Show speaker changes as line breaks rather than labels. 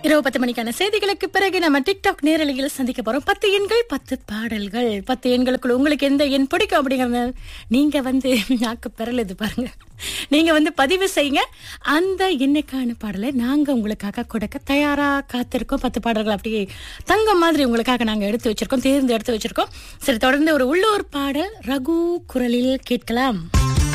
இரவு 10 மணிக்கான செய்திகளுக்கு பிறகு நம்ம டிக்டாக் நேரலையில் சந்திக்க போறோம். 10 எண்கள் 10 பாடல்கள். 10 எண்களுக்குள்ள உங்களுக்கு எந்த எண் பிடிக்கும் அப்படிங்கறத நீங்க நாக்கு பெறலுது பாருங்க. நீங்க பதிவு செய்யுங்க. அந்த எண்ணுக்கான பாடலை நாங்க உங்களுக்காக கொடுக்க தயாரா காத்திருக்கோம். 10 பாடல்கள் அப்படியே தங்கம் மாதிரி உங்களுக்காக நாங்க எடுத்து வச்சிருக்கோம், தேர்ந்து எடுத்து வச்சிருக்கோம். சரி, தொடர்ந்து ஒரு உள்ளூர் பாடல் ரகு குரலில் கேட்கலாம்.